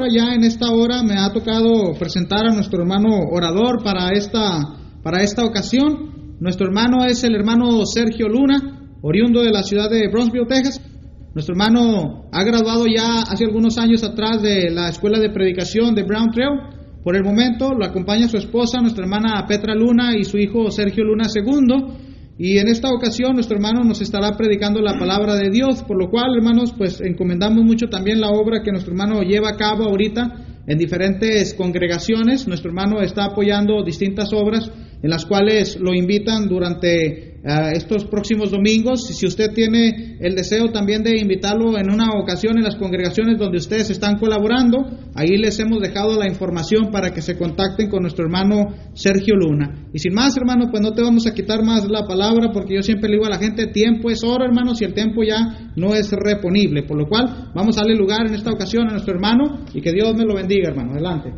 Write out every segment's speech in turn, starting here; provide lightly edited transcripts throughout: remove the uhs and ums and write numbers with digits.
ya en esta hora me ha tocado presentar a nuestro hermano orador para esta ocasión. Nuestro hermano es el hermano Sergio Luna, oriundo de la ciudad de Brownsville, Texas. Nuestro hermano ha graduado ya hace algunos años atrás de la escuela de predicación de Brown Trail. Por el momento lo acompaña su esposa, nuestra hermana Petra Luna, y su hijo Sergio Luna II. Y en esta ocasión nuestro hermano nos estará predicando la palabra de Dios, por lo cual, hermanos, pues encomendamos mucho también la obra que nuestro hermano lleva a cabo ahorita en diferentes congregaciones. Nuestro hermano está apoyando distintas obras en las cuales lo invitan durante estos próximos domingos. Si usted tiene el deseo también de invitarlo en una ocasión en las congregaciones donde ustedes están colaborando, ahí les hemos dejado la información para que se contacten con nuestro hermano Sergio Luna. Y sin más, hermano, pues no te vamos a quitar más la palabra, porque yo siempre le digo a la gente, tiempo es oro, hermanos, y el tiempo ya no es reponible, por lo cual vamos a darle lugar en esta ocasión a nuestro hermano, y que Dios me lo bendiga, hermano. Adelante.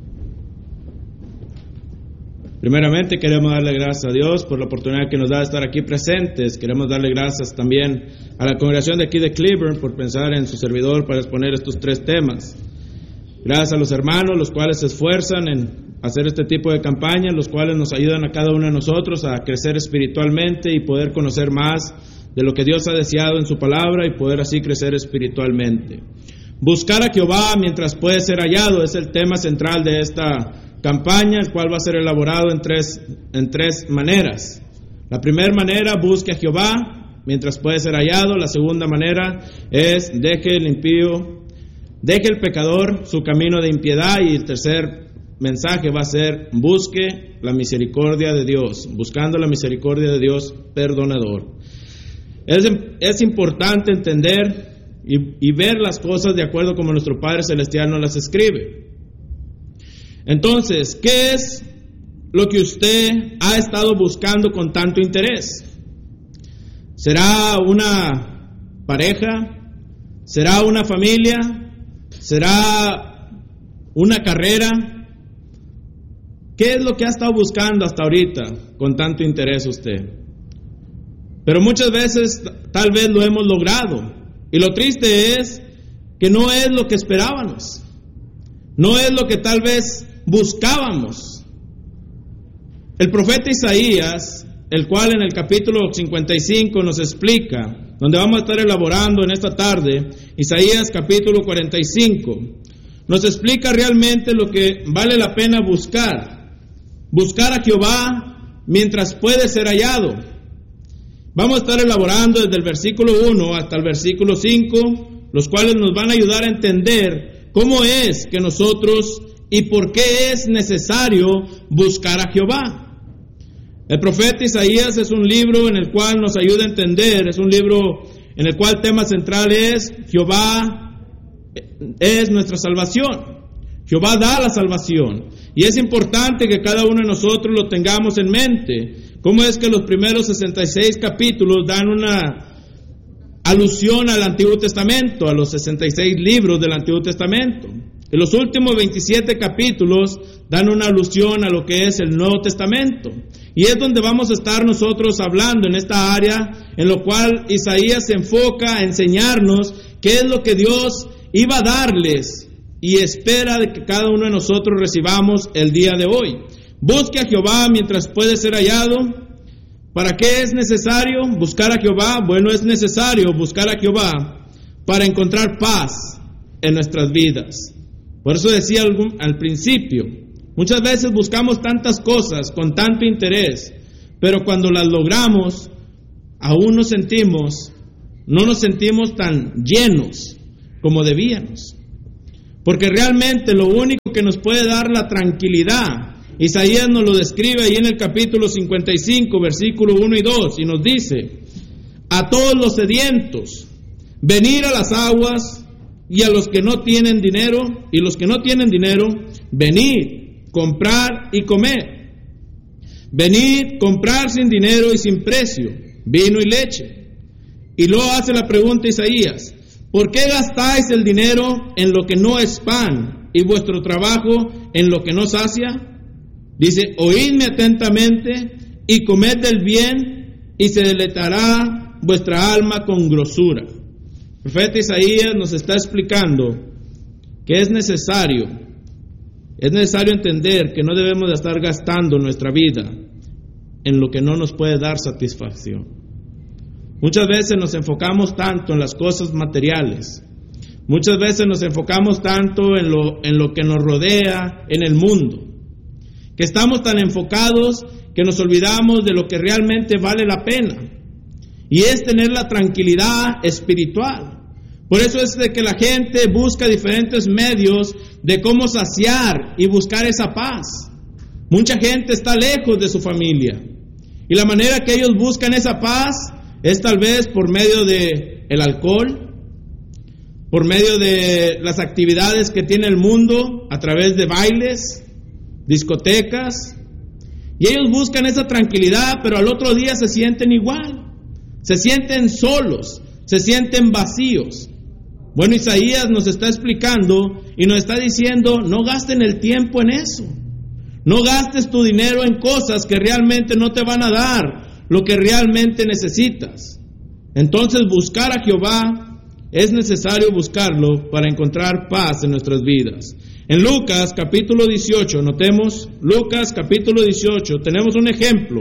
Primeramente queremos darle gracias a Dios por la oportunidad que nos da de estar aquí presentes. Queremos darle gracias también a la congregación de aquí de Cleburne por pensar en su servidor para exponer estos 3 temas. Gracias a los hermanos, los cuales se esfuerzan en hacer este tipo de campañas, los cuales nos ayudan a cada uno de nosotros a crecer espiritualmente y poder conocer más de lo que Dios ha deseado en su palabra y poder así crecer espiritualmente. Buscar a Jehová mientras puede ser hallado es el tema central de esta campaña, el cual va a ser elaborado en tres maneras. La primera manera, busque a Jehová mientras puede ser hallado. La segunda manera es deje el pecador su camino de impiedad. Y el tercer mensaje va a ser busque la misericordia de Dios, buscando la misericordia de Dios perdonador. Es importante entender y ver las cosas de acuerdo como nuestro Padre Celestial nos las escribe. Entonces, ¿qué es lo que usted ha estado buscando con tanto interés? ¿Será una pareja? ¿Será una familia? ¿Será una carrera? ¿Qué es lo que ha estado buscando hasta ahorita con tanto interés usted? Pero muchas veces tal vez lo hemos logrado. Y lo triste es que no es lo que esperábamos. No es lo que tal vez buscábamos. El profeta Isaías, el cual en el capítulo 55 nos explica, donde vamos a estar elaborando en esta tarde, Isaías capítulo 45, nos explica realmente lo que vale la pena buscar a Jehová mientras puede ser hallado. Vamos a estar elaborando desde el versículo 1 hasta el versículo 5, los cuales nos van a ayudar a entender cómo es que nosotros y por qué es necesario buscar a Jehová. El profeta Isaías es un libro en el cual nos ayuda a entender, es un libro en el cual el tema central es Jehová es nuestra salvación. Jehová da la salvación. Y es importante que cada uno de nosotros lo tengamos en mente. ¿Cómo es que los primeros 66 capítulos dan una alusión al Antiguo Testamento, a los 66 libros del Antiguo Testamento? Y los últimos 27 capítulos dan una alusión a lo que es el Nuevo Testamento. Y es donde vamos a estar nosotros hablando en esta área, en lo cual Isaías se enfoca a enseñarnos qué es lo que Dios iba a darles y espera de que cada uno de nosotros recibamos el día de hoy. Busque a Jehová mientras puede ser hallado. ¿Para qué es necesario buscar a Jehová? Bueno, es necesario buscar a Jehová para encontrar paz en nuestras vidas. Por eso decía al principio, muchas veces buscamos tantas cosas con tanto interés, pero cuando las logramos, aún no nos sentimos tan llenos como debíamos. Porque realmente lo único que nos puede dar la tranquilidad, Isaías nos lo describe ahí en el capítulo 55, versículo 1 y 2, y nos dice: a todos los sedientos, venir a las aguas, y a los que no tienen dinero, venid, comprar y comer. Venid, comprar sin dinero y sin precio, vino y leche. Y luego hace la pregunta Isaías: ¿por qué gastáis el dinero en lo que no es pan y vuestro trabajo en lo que no sacia? Dice: oídme atentamente y comed del bien, y se deleitará vuestra alma con grosura. El profeta Isaías nos está explicando que es necesario entender que no debemos de estar gastando nuestra vida en lo que no nos puede dar satisfacción. Muchas veces nos enfocamos tanto en las cosas materiales, muchas veces nos enfocamos tanto en lo que nos rodea en el mundo, que estamos tan enfocados que nos olvidamos de lo que realmente vale la pena, y es tener la tranquilidad espiritual. Por eso es de que la gente busca diferentes medios de cómo saciar y buscar esa paz. Mucha gente está lejos de su familia, y la manera que ellos buscan esa paz es tal vez por medio de el alcohol, por medio de las actividades que tiene el mundo, a través de bailes, discotecas, y ellos buscan esa tranquilidad, pero al otro día se sienten igual, se sienten solos, se sienten vacíos. Bueno, Isaías nos está explicando y nos está diciendo, no gasten el tiempo en eso, no gastes tu dinero en cosas que realmente no te van a dar lo que realmente necesitas. Entonces buscar a Jehová es necesario buscarlo para encontrar paz en nuestras vidas. En Lucas capítulo 18, notemos, Lucas capítulo 18, tenemos un ejemplo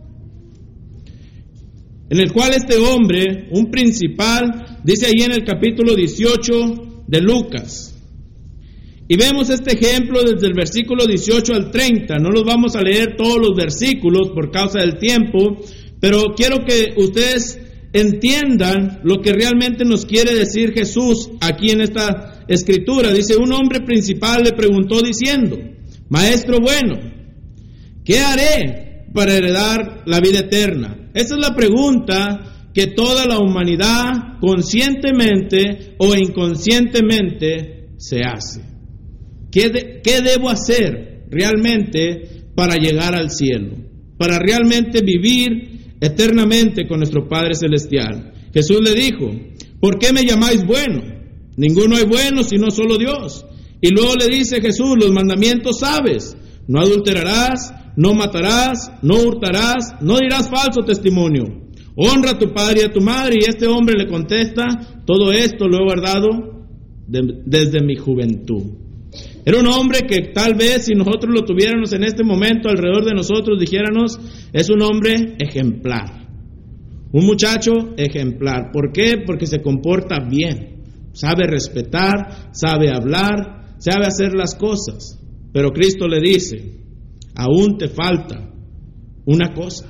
en el cual este hombre, un principal, dice ahí en el capítulo 18 de Lucas. Y vemos este ejemplo desde el versículo 18 al 30. No los vamos a leer todos los versículos por causa del tiempo, pero quiero que ustedes entiendan lo que realmente nos quiere decir Jesús aquí en esta escritura. Dice, un hombre principal le preguntó diciendo, Maestro bueno, ¿qué haré para heredar la vida eterna? Esa es la pregunta que toda la humanidad conscientemente o inconscientemente se hace. ¿Qué debo hacer realmente para llegar al cielo? Para realmente vivir eternamente con nuestro Padre Celestial. Jesús le dijo, ¿por qué me llamáis bueno? Ninguno es bueno sino solo Dios. Y luego le dice Jesús, los mandamientos sabes, no adulterarás, no matarás, no hurtarás, no dirás falso testimonio, honra a tu padre y a tu madre. Y este hombre le contesta, todo esto lo he guardado desde mi juventud. Era un hombre que tal vez si nosotros lo tuviéramos en este momento alrededor de nosotros, dijéramos, es un hombre ejemplar, un muchacho ejemplar. ¿Por qué? Porque se comporta bien, sabe respetar, sabe hablar, sabe hacer las cosas. Pero Cristo le dice, aún te falta una cosa,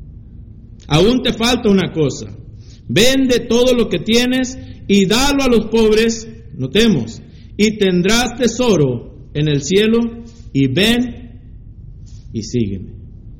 aún te falta una cosa. Vende todo lo que tienes y dalo a los pobres, notemos, y tendrás tesoro en el cielo, y ven y sígueme.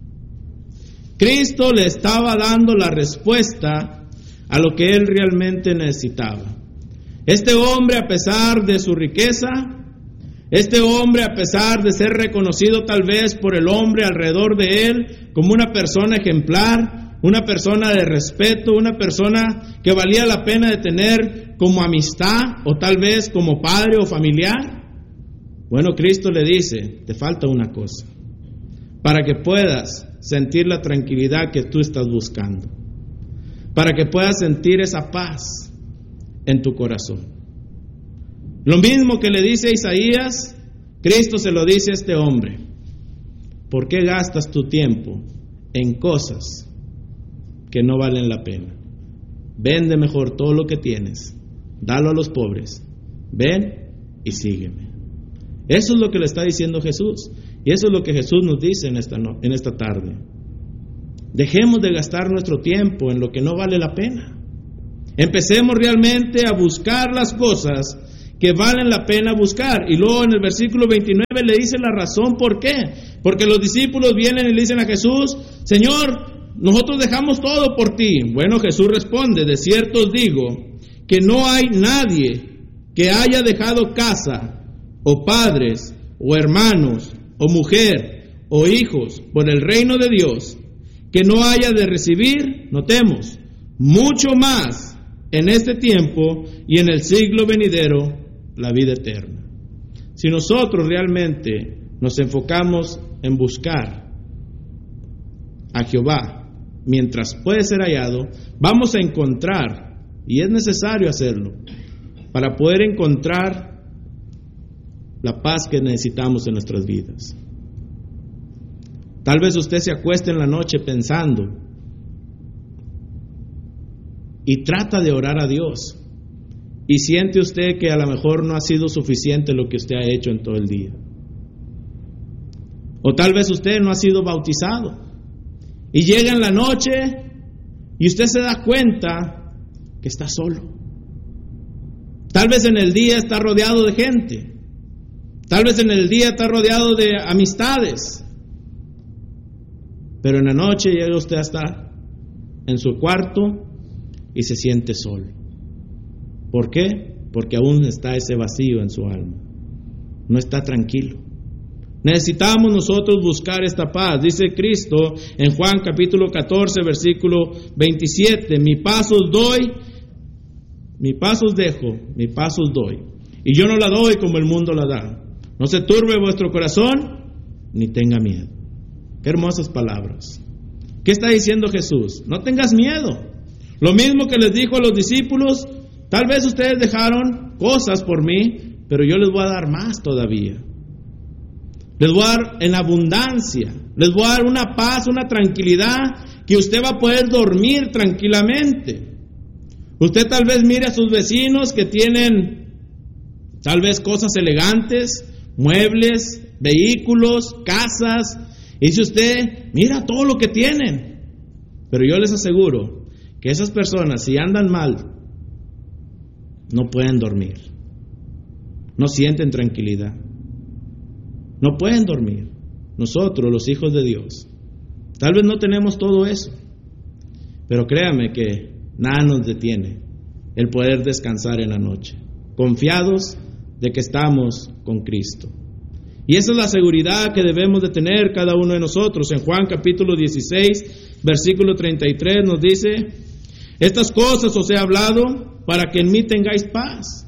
Cristo le estaba dando la respuesta a lo que él realmente necesitaba. Este hombre, a pesar de su riqueza, este hombre, a pesar de ser reconocido tal vez por el hombre alrededor de él como una persona ejemplar, una persona de respeto, una persona que valía la pena de tener como amistad o tal vez como padre o familiar, bueno, Cristo le dice, te falta una cosa para que puedas sentir la tranquilidad que tú estás buscando, para que puedas sentir esa paz en tu corazón. Lo mismo que le dice a Isaías, Cristo se lo dice a este hombre. ¿Por qué gastas tu tiempo en cosas que no valen la pena? Vende mejor todo lo que tienes, dalo a los pobres, ven y sígueme. Eso es lo que le está diciendo Jesús, y eso es lo que Jesús nos dice en esta tarde. Dejemos de gastar nuestro tiempo en lo que no vale la pena. Empecemos realmente a buscar las cosas que valen la pena buscar. Y luego en el versículo 29 le dice la razón por qué. Porque los discípulos vienen y le dicen a Jesús, Señor, nosotros dejamos todo por ti. Bueno, Jesús responde, de cierto os digo, que no hay nadie que haya dejado casa, o padres, o hermanos, o mujer, o hijos, por el reino de Dios, que no haya de recibir, notemos, mucho más en este tiempo y en el siglo venidero, la vida eterna. Si nosotros realmente nos enfocamos en buscar a Jehová mientras puede ser hallado, vamos a encontrar, y es necesario hacerlo, para poder encontrar la paz que necesitamos en nuestras vidas. Tal vez usted se acueste en la noche pensando y trata de orar a Dios y siente usted que a lo mejor no ha sido suficiente lo que usted ha hecho en todo el día. O tal vez usted no ha sido bautizado y llega en la noche y usted se da cuenta que está solo. Tal vez en el día está rodeado de gente. Tal vez en el día está rodeado de amistades. Pero en la noche llega usted a estar en su cuarto y se siente solo. ¿Por qué? Porque aún está ese vacío en su alma. No está tranquilo. Necesitamos nosotros buscar esta paz. Dice Cristo en Juan capítulo 14, versículo 27, mi paz os doy, mi paz os dejo, mi paz os doy. Y yo no la doy como el mundo la da. No se turbe vuestro corazón, ni tenga miedo. Qué hermosas palabras. ¿Qué está diciendo Jesús? No tengas miedo. Lo mismo que les dijo a los discípulos, tal vez ustedes dejaron cosas por mí, pero yo les voy a dar más todavía. Les voy a dar en abundancia. Les voy a dar una paz, una tranquilidad, que usted va a poder dormir tranquilamente. Usted tal vez mire a sus vecinos que tienen tal vez cosas elegantes, muebles, vehículos, casas, y dice usted, mira todo lo que tienen. Pero yo les aseguro que esas personas, si andan mal, no pueden dormir. No sienten tranquilidad. No pueden dormir. Nosotros, los hijos de Dios, tal vez no tenemos todo eso, pero créame que nada nos detiene el poder descansar en la noche, confiados de que estamos con Cristo. Y esa es la seguridad que debemos de tener cada uno de nosotros. En Juan capítulo 16, versículo 33 nos dice, estas cosas os he hablado para que en mí tengáis paz.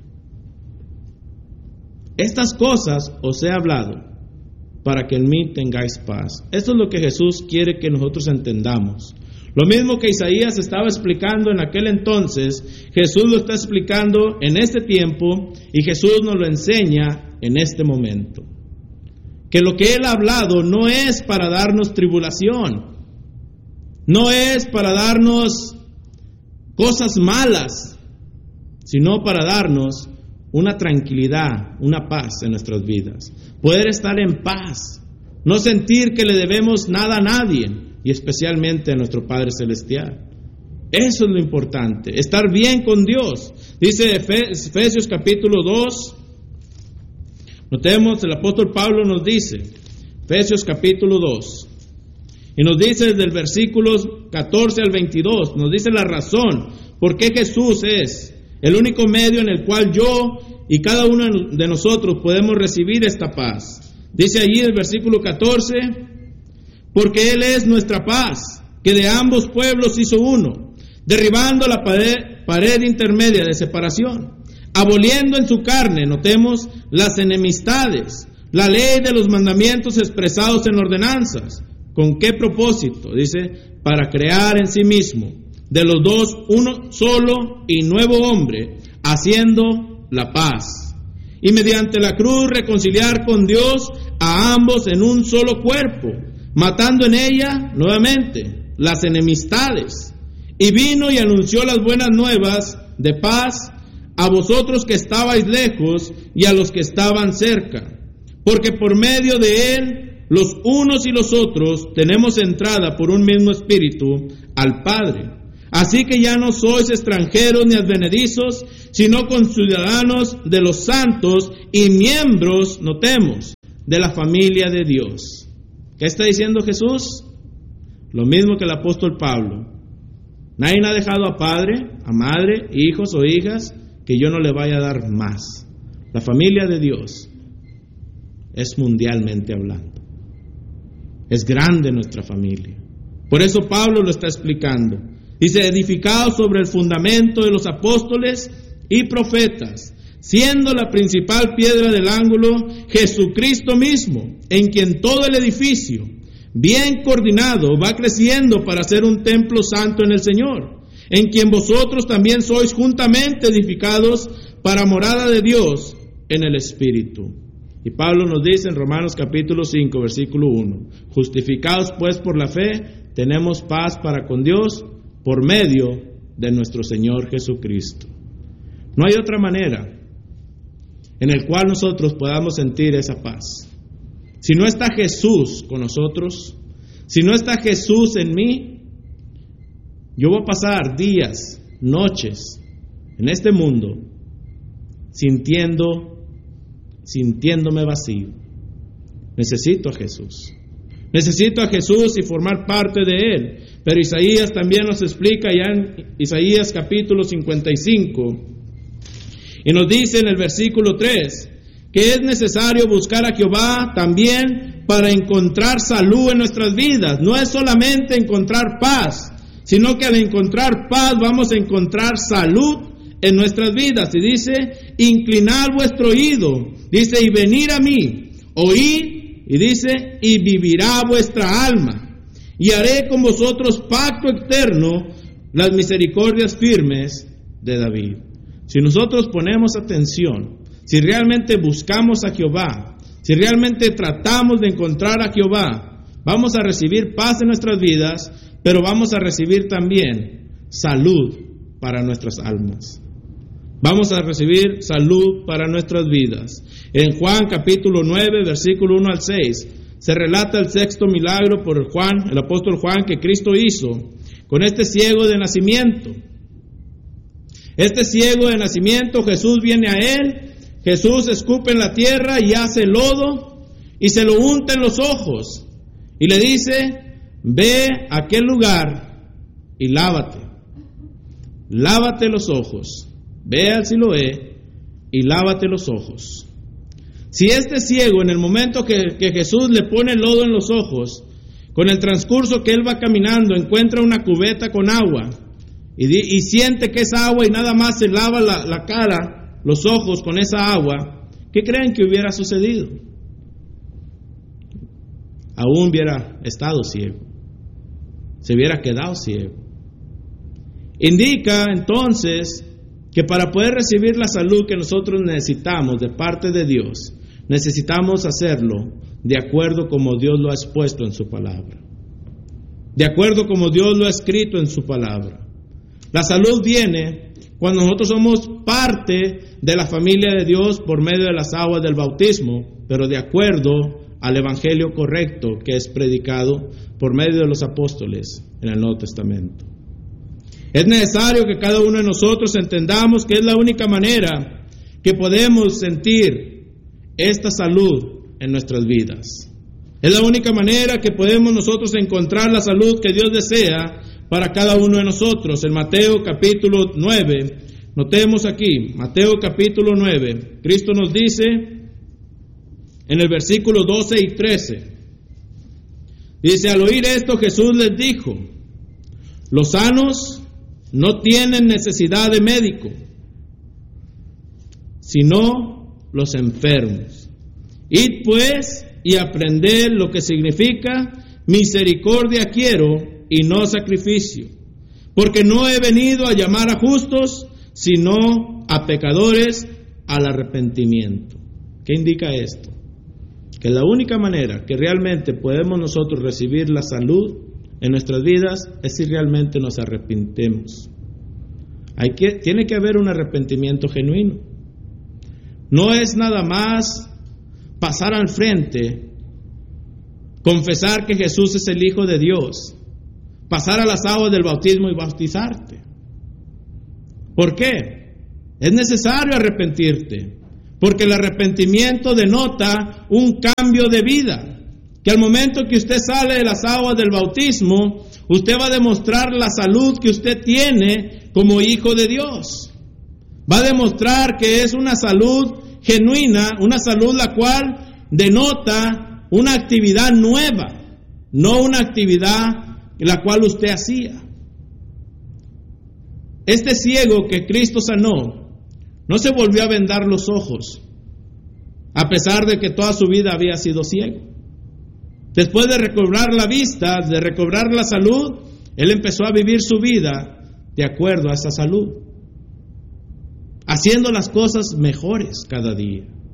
Estas cosas os he hablado para que en mí tengáis paz. Esto es lo que Jesús quiere que nosotros entendamos. Lo mismo que Isaías estaba explicando en aquel entonces, Jesús lo está explicando en este tiempo y Jesús nos lo enseña en este momento. Que lo que Él ha hablado no es para darnos tribulación, no es para darnos cosas malas, sino para darnos una tranquilidad, una paz en nuestras vidas. Poder estar en paz, no sentir que le debemos nada a nadie, y especialmente a nuestro Padre Celestial. Eso es lo importante, estar bien con Dios. Dice Efesios capítulo 2, notemos, el apóstol Pablo nos dice, Efesios capítulo 2, y nos dice desde el versículos 14 al 22, nos dice la razón por qué Jesús es el único medio en el cual yo y cada uno de nosotros podemos recibir esta paz. Dice allí el versículo 14, porque Él es nuestra paz, que de ambos pueblos hizo uno, derribando la pared intermedia de separación, aboliendo en su carne, notemos, las enemistades, la ley de los mandamientos expresados en ordenanzas. ¿Con qué propósito? Dice, para crear en sí mismo de los dos uno solo y nuevo hombre, haciendo la paz, y mediante la cruz reconciliar con Dios a ambos en un solo cuerpo, matando en ella, nuevamente, las enemistades. Y vino y anunció las buenas nuevas de paz a vosotros que estabais lejos y a los que estaban cerca, porque por medio de Él, los unos y los otros, tenemos entrada por un mismo espíritu al Padre. Así que ya no sois extranjeros ni advenedizos, sino conciudadanos de los santos y miembros, notemos, de la familia de Dios. ¿Qué está diciendo Jesús? Lo mismo que el apóstol Pablo. Nadie ha dejado a padre, a madre, hijos o hijas, que yo no le vaya a dar más. La familia de Dios es mundialmente hablando. Es grande nuestra familia. Por eso Pablo lo está explicando. Dice, edificados sobre el fundamento de los apóstoles y profetas, siendo la principal piedra del ángulo Jesucristo mismo, en quien todo el edificio, bien coordinado, va creciendo para ser un templo santo en el Señor, en quien vosotros también sois juntamente edificados para morada de Dios en el Espíritu. Y Pablo nos dice en Romanos capítulo 5, versículo 1, justificados pues por la fe, tenemos paz para con Dios por medio de nuestro Señor Jesucristo. No hay otra manera en el cual nosotros podamos sentir esa paz. Si no está Jesús con nosotros, si no está Jesús en mí, yo voy a pasar días, noches en este mundo sintiéndome vacío. Necesito a Jesús. Necesito a Jesús y formar parte de Él. Pero Isaías también nos explica ya en Isaías capítulo 55, y nos dice en el versículo 3, que es necesario buscar a Jehová también para encontrar salud en nuestras vidas. No es solamente encontrar paz, sino que al encontrar paz vamos a encontrar salud en nuestras vidas. Y dice, inclinad vuestro oído, dice, y venid a mí, oíd, y dice, y vivirá vuestra alma, y haré con vosotros pacto eterno, las misericordias firmes de David. Si nosotros ponemos atención, si realmente buscamos a Jehová, si realmente tratamos de encontrar a Jehová, vamos a recibir paz en nuestras vidas, pero vamos a recibir también salud para nuestras almas. Vamos a recibir salud para nuestras vidas. En Juan capítulo 9, versículo 1 al 6, se relata el sexto milagro por Juan, el apóstol Juan, que Cristo hizo con este ciego de nacimiento. Este ciego de nacimiento, Jesús viene a él, Jesús escupe en la tierra y hace lodo y se lo unta en los ojos y le dice, ve a aquel lugar y lávate los ojos, ve al Siloé y lávate los ojos. Si este ciego, en el momento que Jesús le pone el lodo en los ojos, con el transcurso que él va caminando, encuentra una cubeta con agua y siente que es agua y nada más se lava la cara, los ojos con esa agua, ¿qué creen que hubiera sucedido? Aún hubiera estado ciego, se hubiera quedado ciego. Indica entonces que para poder recibir la salud que nosotros necesitamos de parte de Dios, necesitamos hacerlo de acuerdo como Dios lo ha expuesto en su palabra, de acuerdo como Dios lo ha escrito en su palabra. La salud viene cuando nosotros somos parte de la familia de Dios por medio de las aguas del bautismo, pero de acuerdo al evangelio correcto que es predicado por medio de los apóstoles en el Nuevo Testamento. Es necesario que cada uno de nosotros entendamos que es la única manera que podemos sentir esta salud en nuestras vidas. Es la única manera que podemos nosotros encontrar la salud que Dios desea para cada uno de nosotros. En Mateo capítulo 9, notemos aquí, Mateo capítulo 9, Cristo nos dice en el versículo 12 y 13, dice, al oír esto Jesús les dijo, los sanos no tienen necesidad de médico, sino los enfermos. Id pues y aprended lo que significa misericordia quiero y no sacrificio, porque no he venido a llamar a justos, sino a pecadores al arrepentimiento. ¿Qué indica esto? Que la única manera que realmente podemos nosotros recibir la salud en nuestras vidas es si realmente nos arrepentemos. Tiene que haber un arrepentimiento genuino. No es nada más pasar al frente, confesar que Jesús es el Hijo de Dios, pasar a las aguas del bautismo y bautizarte. ¿Por qué? Es necesario arrepentirte, porque el arrepentimiento denota un cambio de vida, que al momento que usted sale de las aguas del bautismo, usted va a demostrar la salud que usted tiene como hijo de Dios. Va a demostrar que es una salud genuina, una salud la cual denota una actividad nueva, no una actividad la cual usted hacía. Este ciego que Cristo sanó no se volvió a vendar los ojos, a pesar de que toda su vida había sido ciego. Después de recobrar la vista, de recobrar la salud, él empezó a vivir su vida de acuerdo a esa salud, haciendo las cosas mejores cada día.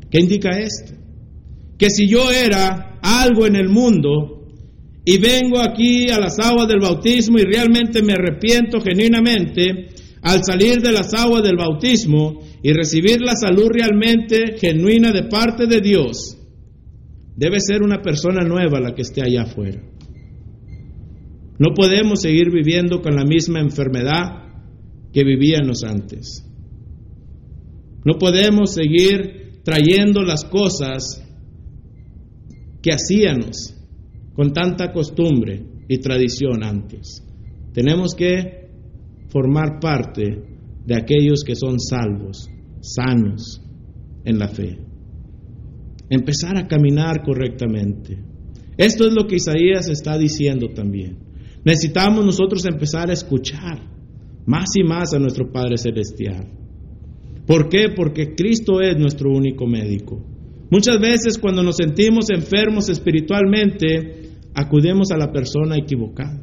¿Qué indica esto? Que si yo era algo en el mundo y vengo aquí a las aguas del bautismo y realmente me arrepiento genuinamente, al salir de las aguas del bautismo y recibir la salud realmente genuina de parte de Dios, debe ser una persona nueva la que esté allá afuera. No podemos seguir viviendo con la misma enfermedad que vivíamos antes. No podemos seguir trayendo las cosas que hacíamos con tanta costumbre y tradición antes. Tenemos que formar parte de aquellos que son salvos, sanos en la fe. Empezar a caminar correctamente. Esto es lo que Isaías está diciendo también. Necesitamos nosotros empezar a escuchar más y más a nuestro Padre Celestial. ¿Por qué? Porque Cristo es nuestro único médico. Muchas veces cuando nos sentimos enfermos espiritualmente, acudimos a la persona equivocada,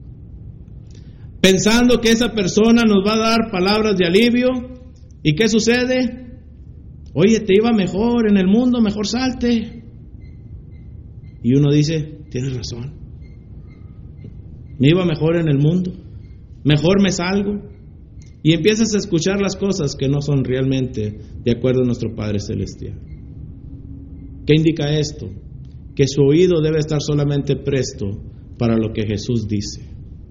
pensando que esa persona nos va a dar palabras de alivio. ¿Y qué sucede? Oye, te iba mejor en el mundo, mejor salte. Y uno dice, tienes razón, me iba mejor en el mundo, mejor me salgo. Y empiezas a escuchar las cosas que no son realmente de acuerdo a nuestro Padre Celestial. ¿Qué indica esto? Que su oído debe estar solamente presto para lo que Jesús dice,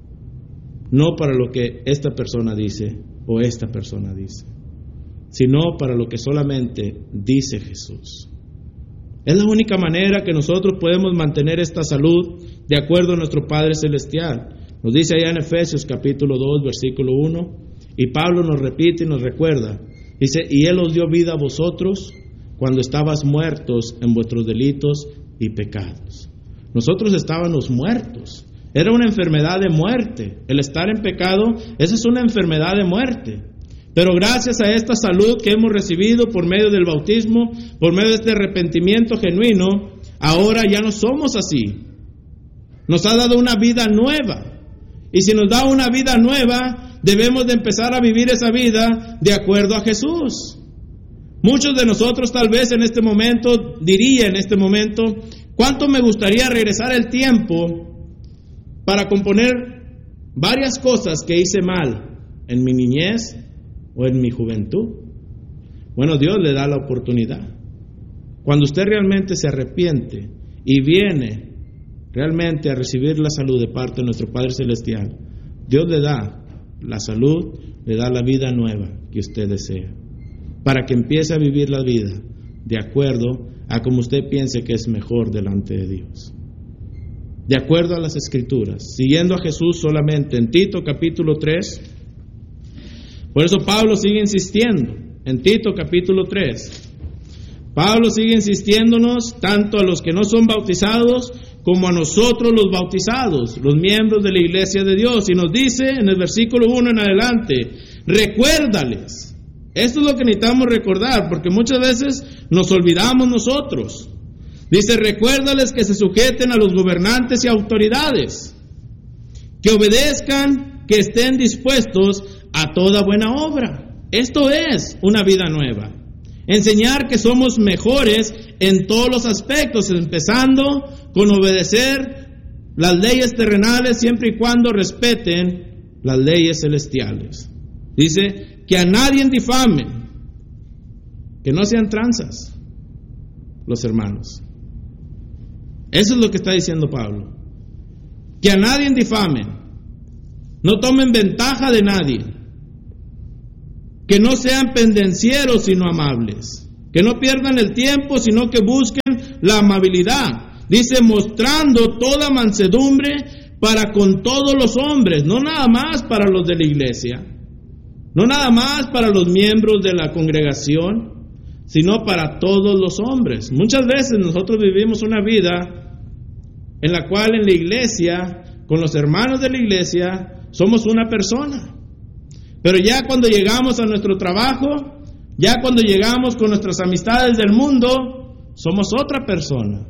no para lo que esta persona dice o esta persona dice, sino para lo que solamente dice Jesús. Es la única manera que nosotros podemos mantener esta salud de acuerdo a nuestro Padre Celestial. Nos dice allá en Efesios capítulo 2, versículo 1, y Pablo nos repite y nos recuerda, dice, y Él os dio vida a vosotros cuando estabas muertos en vuestros delitos y pecados. Nosotros estábamos muertos. Era una enfermedad de muerte. El estar en pecado, esa es una enfermedad de muerte. Pero gracias a esta salud que hemos recibido por medio del bautismo, por medio de este arrepentimiento genuino, ahora ya no somos así. Nos ha dado una vida nueva. Y si nos da una vida nueva, debemos de empezar a vivir esa vida de acuerdo a Jesús. Muchos de nosotros tal vez en este momento, diría en este momento, ¿cuánto me gustaría regresar el tiempo para componer varias cosas que hice mal en mi niñez o en mi juventud? Bueno, Dios le da la oportunidad. Cuando usted realmente se arrepiente y viene realmente a recibir la salud de parte de nuestro Padre Celestial, Dios le da la salud, le da la vida nueva que usted desea, para que empiece a vivir la vida de acuerdo a como usted piense que es mejor delante de Dios, de acuerdo a las Escrituras, siguiendo a Jesús solamente. En Tito capítulo 3, por eso Pablo sigue insistiendo, en Tito capítulo 3, Pablo sigue insistiéndonos tanto a los que no son bautizados como a nosotros los bautizados, los miembros de la iglesia de Dios, y nos dice en el versículo 1 en adelante, recuérdales. Esto es lo que necesitamos recordar, porque muchas veces nos olvidamos nosotros. Dice, recuérdales que se sujeten a los gobernantes y autoridades, que obedezcan, que estén dispuestos a toda buena obra. Esto es una vida nueva. Enseñar que somos mejores en todos los aspectos, empezando con obedecer las leyes terrenales siempre y cuando respeten las leyes celestiales. Dice que a nadie difamen, que no sean tranzas los hermanos. Eso es lo que está diciendo Pablo. Que a nadie difamen, no tomen ventaja de nadie, que no sean pendencieros sino amables, que no pierdan el tiempo sino que busquen la amabilidad. Dice, mostrando toda mansedumbre para con todos los hombres, no nada más para los de la iglesia, no nada más para los miembros de la congregación, sino para todos los hombres. Muchas veces nosotros vivimos una vida en la cual en la iglesia, con los hermanos de la iglesia, somos una persona. Pero ya cuando llegamos a nuestro trabajo, ya cuando llegamos con nuestras amistades del mundo, somos otra persona.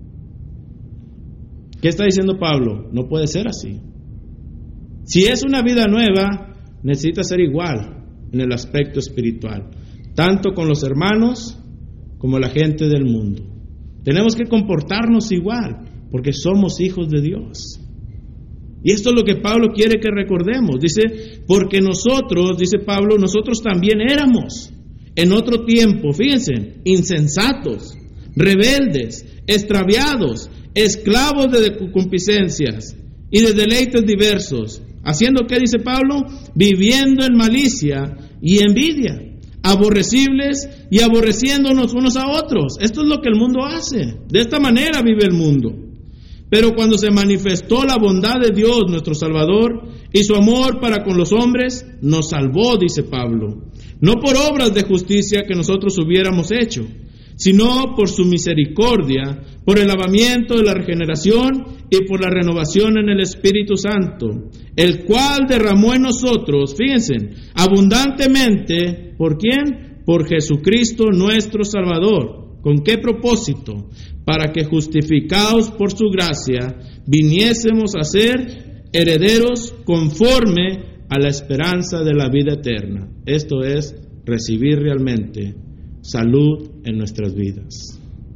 ¿Qué está diciendo Pablo? No puede ser así. Si es una vida nueva, necesita ser igual en el aspecto espiritual, tanto con los hermanos como la gente del mundo. Tenemos que comportarnos igual, porque somos hijos de Dios. Y esto es lo que Pablo quiere que recordemos. Dice, porque nosotros, dice Pablo, nosotros también éramos en otro tiempo, fíjense, insensatos, rebeldes, extraviados, esclavos de concupiscencias y de deleites diversos. ¿Haciendo qué, dice Pablo? Viviendo en malicia y envidia, aborrecibles y aborreciéndonos unos a otros. Esto es lo que el mundo hace. De esta manera vive el mundo. Pero cuando se manifestó la bondad de Dios, nuestro Salvador, y su amor para con los hombres, nos salvó, dice Pablo, no por obras de justicia que nosotros hubiéramos hecho, sino por su misericordia, por el lavamiento de la regeneración y por la renovación en el Espíritu Santo, el cual derramó en nosotros, fíjense, abundantemente, ¿por quién? Por Jesucristo nuestro Salvador. ¿Con qué propósito? Para que justificados por su gracia, viniésemos a ser herederos conforme a la esperanza de la vida eterna. Esto es, recibir realmente salud en nuestras vidas.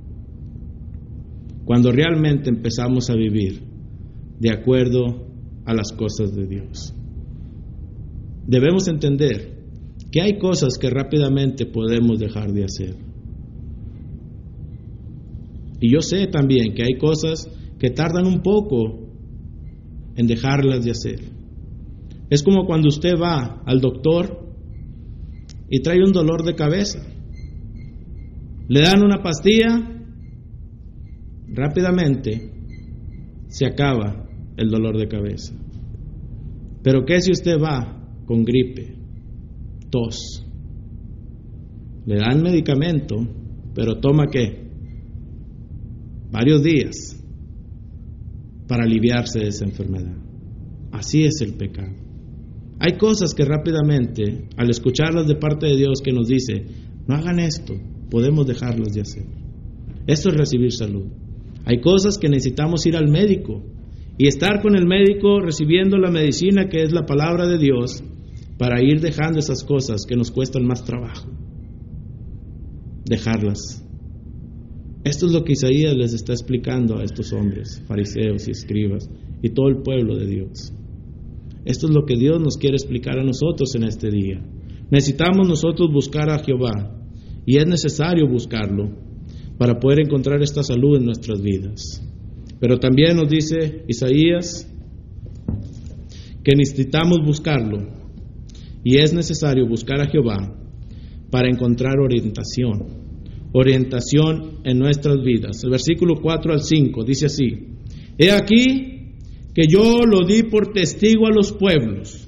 Cuando realmente empezamos a vivir de acuerdo a las cosas de Dios. Debemos entender que hay cosas que rápidamente podemos dejar de hacer. Y yo sé también que hay cosas que tardan un poco en dejarlas de hacer. Es como cuando usted va al doctor y trae un dolor de cabeza. Le dan una pastilla, rápidamente se acaba el dolor de cabeza. Pero ¿qué si usted va con gripe, tos? Le dan medicamento, pero toma ¿qué? Varios días para aliviarse de esa enfermedad. Así es el pecado. Hay cosas que rápidamente, al escucharlas de parte de Dios que nos dice, no hagan esto, podemos dejarlas de hacer. Esto es recibir salud. Hay cosas que necesitamos ir al médico y estar con el médico recibiendo la medicina que es la palabra de Dios para ir dejando esas cosas que nos cuestan más trabajo. Dejarlas. Esto es lo que Isaías les está explicando a estos hombres, fariseos y escribas, y todo el pueblo de Dios. Esto es lo que Dios nos quiere explicar a nosotros en este día. Necesitamos nosotros buscar a Jehová, y es necesario buscarlo para poder encontrar esta salud en nuestras vidas. Pero también nos dice Isaías que necesitamos buscarlo, y es necesario buscar a Jehová para encontrar orientación en nuestras vidas. El versículo 4 al 5 dice así: He aquí que yo lo di por testigo a los pueblos,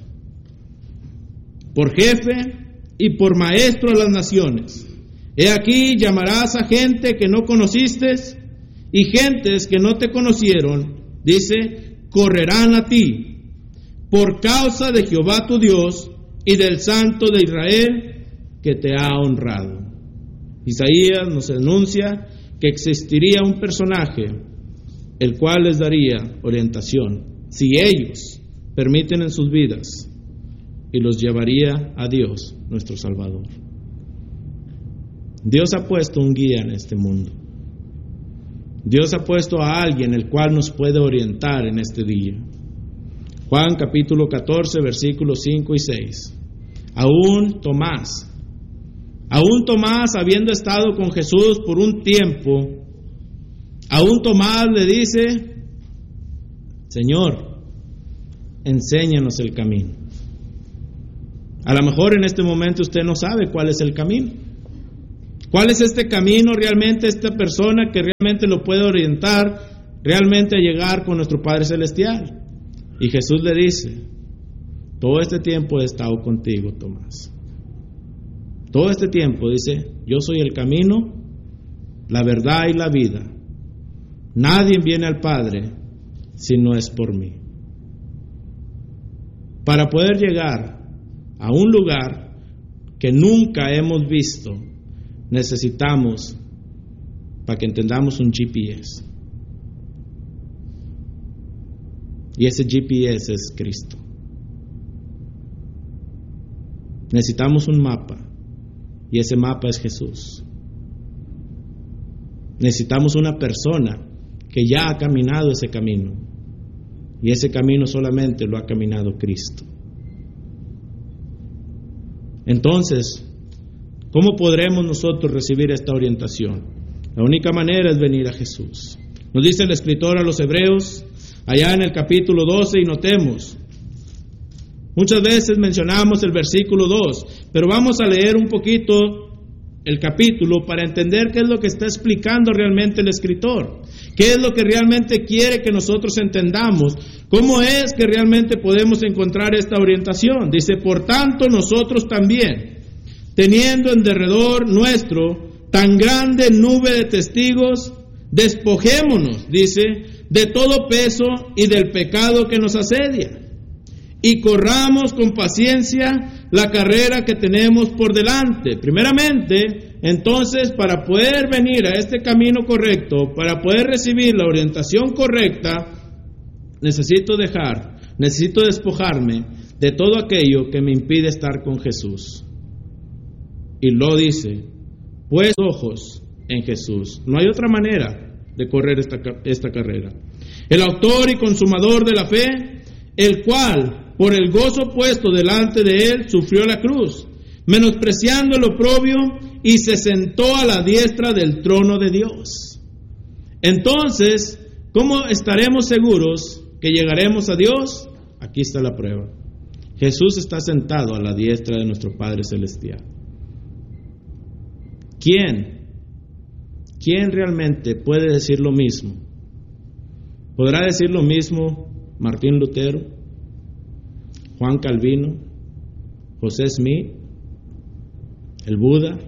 por jefe y por maestro a las naciones. He aquí llamarás a gente que no conociste y gentes que no te conocieron, dice, correrán a ti por causa de Jehová tu Dios y del Santo de Israel que te ha honrado. Isaías nos anuncia que existiría un personaje el cual les daría orientación si ellos permiten en sus vidas y los llevaría a Dios, nuestro Salvador. Dios ha puesto un guía en este mundo. Dios ha puesto a alguien el cual nos puede orientar en este día. Juan capítulo 14 versículos 5 y 6. Aún Tomás, habiendo estado con Jesús por un tiempo, aún Tomás le dice: Señor, enséñanos el camino. A lo mejor en este momento usted no sabe cuál es el camino. ¿Cuál es este camino realmente, esta persona que realmente lo puede orientar realmente a llegar con nuestro Padre Celestial? Y Jesús le dice: todo este tiempo he estado contigo, Tomás. Todo este tiempo, dice, yo soy el camino, la verdad y la vida. Nadie viene al Padre si no es por mí. Para poder llegar a un lugar que nunca hemos visto, necesitamos, para que entendamos, un GPS. Y ese GPS es Cristo. Necesitamos un mapa. Y ese mapa es Jesús. Necesitamos una persona que ya ha caminado ese camino. Y ese camino solamente lo ha caminado Cristo. Entonces, ¿cómo podremos nosotros recibir esta orientación? La única manera es venir a Jesús. Nos dice el escritor a los Hebreos, allá en el capítulo 12, y notemos, muchas veces mencionamos el versículo 2, pero vamos a leer un poquito el capítulo para entender qué es lo que está explicando realmente el escritor, qué es lo que realmente quiere que nosotros entendamos, cómo es que realmente podemos encontrar esta orientación. Dice, por tanto nosotros también, teniendo en derredor nuestro tan grande nube de testigos, despojémonos, dice, de todo peso y del pecado que nos asedia, y corramos con paciencia la carrera que tenemos por delante. Primeramente, entonces, para poder venir a este camino correcto, para poder recibir la orientación correcta, necesito despojarme de todo aquello que me impide estar con Jesús. Y lo dice, pues ojos en Jesús. No hay otra manera de correr esta carrera. El autor y consumador de la fe, el cual, por el gozo puesto delante de él, sufrió la cruz, menospreciando el oprobio, y se sentó a la diestra del trono de Dios. Entonces, ¿cómo estaremos seguros que llegaremos a Dios? Aquí está la prueba. Jesús está sentado a la diestra de nuestro Padre Celestial. ¿Quién realmente puede decir lo mismo? ¿Podrá decir lo mismo Martín Lutero, Juan Calvino, José Smith, el Buda?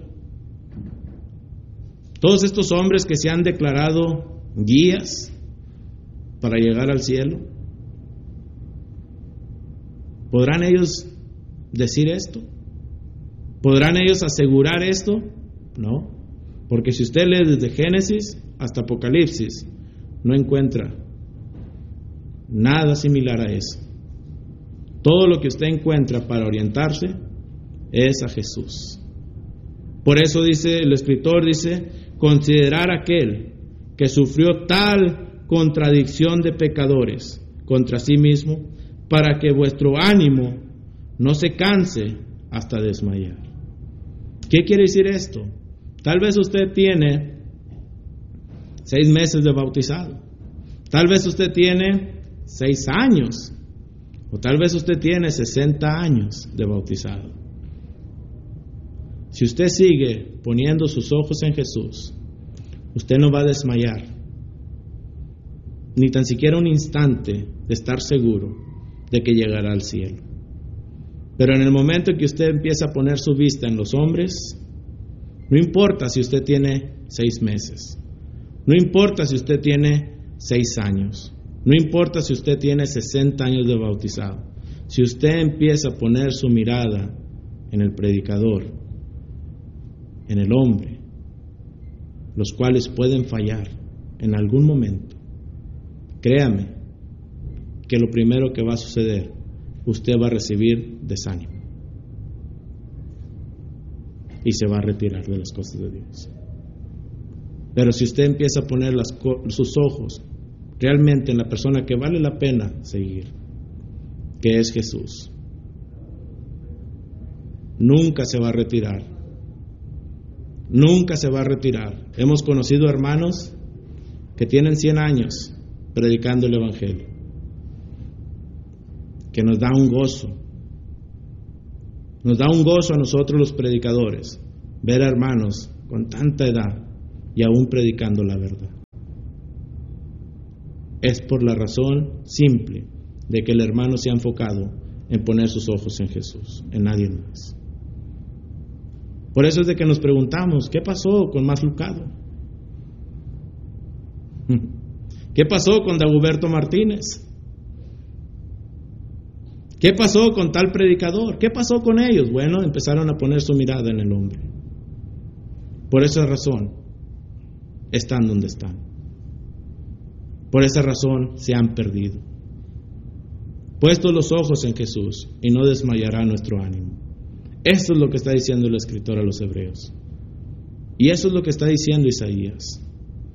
Todos estos hombres que se han declarado guías para llegar al cielo. ¿Podrán ellos decir esto? ¿Podrán ellos asegurar esto? No, porque si usted lee desde Génesis hasta Apocalipsis, no encuentra nada similar a eso. Todo lo que usted encuentra para orientarse es a Jesús. Por eso dice el escritor, dice, considerar aquel que sufrió tal contradicción de pecadores contra sí mismo, para que vuestro ánimo no se canse hasta desmayar. ¿Qué quiere decir esto? Tal vez usted tiene 6 meses de bautizado, tal vez usted tiene 6 años, o tal vez usted tiene 60 años de bautizado. Si usted sigue poniendo sus ojos en Jesús, usted no va a desmayar, ni tan siquiera un instante de estar seguro de que llegará al cielo. Pero en el momento en que usted empieza a poner su vista en los hombres, no importa si usted tiene 6 meses, no importa si usted tiene 6 años, no importa si usted tiene 60 años de bautizado, si usted empieza a poner su mirada en el predicador, en el hombre, los cuales pueden fallar en algún momento, créame que lo primero que va a suceder, usted va a recibir desánimo y se va a retirar de las cosas de Dios. Pero si usted empieza a poner sus ojos realmente en la persona que vale la pena seguir, que es Jesús, nunca se va a retirar. Nunca se va a retirar. Hemos conocido hermanos que tienen 100 años predicando el Evangelio, que nos da un gozo. Nos da un gozo a nosotros los predicadores ver a hermanos con tanta edad y aún predicando la verdad. Es por la razón simple de que el hermano se ha enfocado en poner sus ojos en Jesús, en nadie más. Por eso es de que nos preguntamos, ¿qué pasó con Más Lucado? ¿Qué pasó con Dagoberto Martínez? ¿Qué pasó con tal predicador? ¿Qué pasó con ellos? Bueno, empezaron a poner su mirada en el hombre. Por esa razón están donde están. Por esa razón se han perdido. Puestos los ojos en Jesús y no desmayará nuestro ánimo. Esto es lo que está diciendo el escritor a los Hebreos. Y eso es lo que está diciendo Isaías.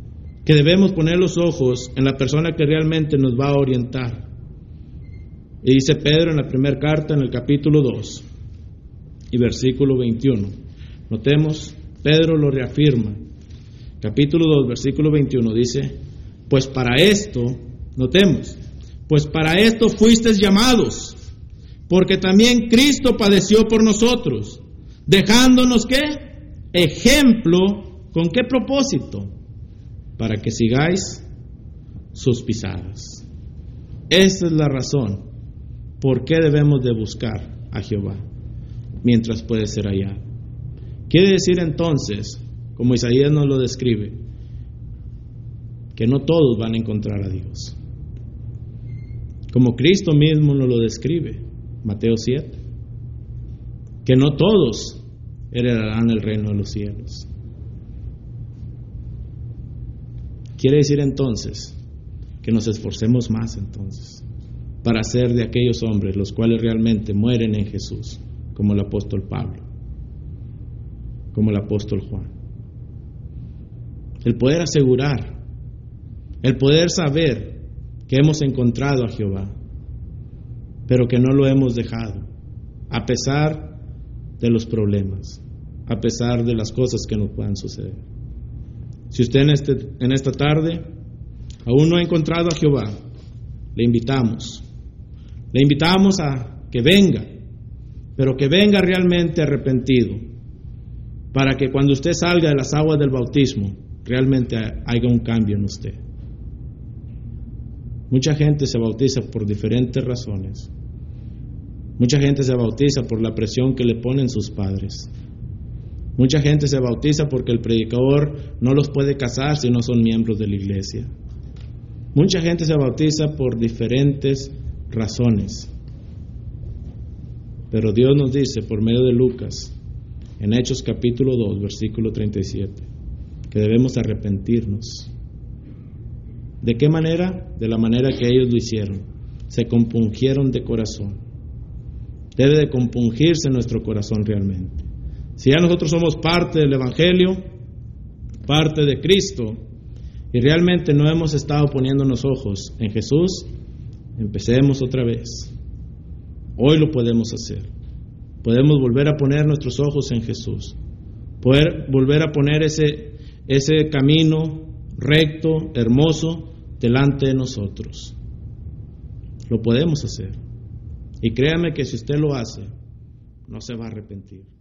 que debemos poner los ojos en la persona que realmente nos va a orientar. Y dice Pedro en la primera carta, en el capítulo 2 y versículo 21. Notemos, Pedro lo reafirma. Capítulo 2, versículo 21 dice: pues para esto, notemos, pues para esto fuisteis llamados, porque también Cristo padeció por nosotros, dejándonos ¿qué? Ejemplo. ¿Con qué propósito? Para que sigáis sus pisadas. Esa es la razón por qué debemos de buscar a Jehová mientras puede ser hallado. Quiere decir entonces, como Isaías nos lo describe, que no todos van a encontrar a Dios. Como Cristo mismo nos lo describe, Mateo 7, que no todos heredarán el reino de los cielos. Quiere decir entonces que nos esforcemos más entonces para ser de aquellos hombres los cuales realmente mueren en Jesús, como el apóstol Pablo, como el apóstol Juan. El poder asegurar, el poder saber que hemos encontrado a Jehová, pero que no lo hemos dejado, a pesar de los problemas, a pesar de las cosas que nos puedan suceder. Si usted en esta tarde aún no ha encontrado a Jehová, le invitamos a que venga, pero que venga realmente arrepentido, para que cuando usted salga de las aguas del bautismo, realmente haya un cambio en usted. Mucha gente se bautiza por diferentes razones. Mucha gente se bautiza por la presión que le ponen sus padres. Mucha gente se bautiza porque el predicador no los puede casar si no son miembros de la iglesia. Mucha gente se bautiza por diferentes razones. Pero Dios nos dice por medio de Lucas, en Hechos capítulo 2, versículo 37, que debemos arrepentirnos. ¿De qué manera? De la manera que ellos lo hicieron. Se compungieron de corazón. Debe de compungirse nuestro corazón realmente. Si ya nosotros somos parte del Evangelio, parte de Cristo, y realmente no hemos estado poniendo los ojos en Jesús, empecemos otra vez. Hoy lo podemos hacer. Podemos volver a poner nuestros ojos en Jesús. Poder volver a poner ese camino recto, hermoso, delante de nosotros. Lo podemos hacer. Y créame que si usted lo hace, no se va a arrepentir.